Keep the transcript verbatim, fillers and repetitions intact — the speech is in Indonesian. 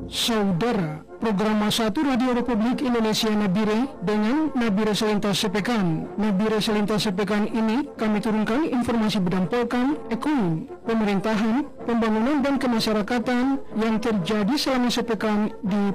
Saudara, program satu Radio Republik Indonesia Nabire dengan Nabire Selintas Sepekan. Nabire Selintas Sepekan ini kami turunkan informasi bidang polkam, ekonomi, pemerintahan, pembangunan dan kemasyarakatan yang terjadi selama sepekan di